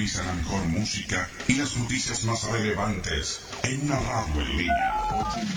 sintoniza la mejor música y las noticias más relevantes en una radio en línea.